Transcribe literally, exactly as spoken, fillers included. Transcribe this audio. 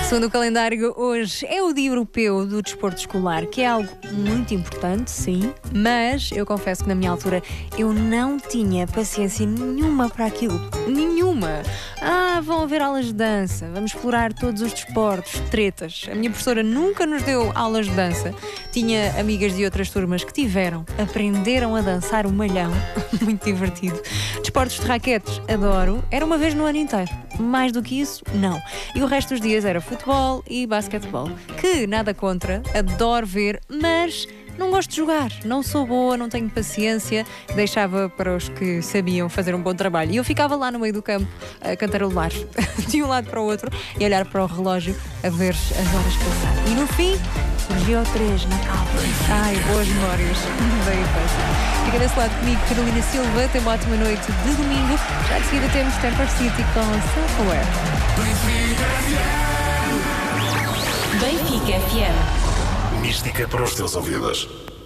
Segundo o calendário, hoje é o Dia Europeu do Desporto Escolar, que é algo muito importante, sim, mas eu confesso que na minha altura eu não tinha paciência nenhuma para aquilo. Nenhuma! Ah, vão haver aulas de dança, vamos explorar todos os desportos, tretas. A minha professora nunca nos deu aulas de dança. Tinha amigas de outras turmas que tiveram, aprenderam a dançar o malhão. Muito divertido. Desportos de raquetes, adoro. Era uma vez no ano inteiro. Mais do que isso, não. E o resto dos dias era futebol e basquetebol. Que nada contra, adoro ver, mas não gosto de jogar. Não sou boa, não tenho paciência. Deixava para os que sabiam fazer um bom trabalho. E eu ficava lá no meio do campo a cantarolar de um lado para o outro e olhar para o relógio a ver as horas passar. E no fim, surgiu o três na calma. Ai, boas memórias da infância. Fica desse lado comigo, Carolina Silva. Tem uma ótima noite de domingo. Já de seguida temos Temper City com Self-Aware. Benfica F M. Mística para os teus ouvidos.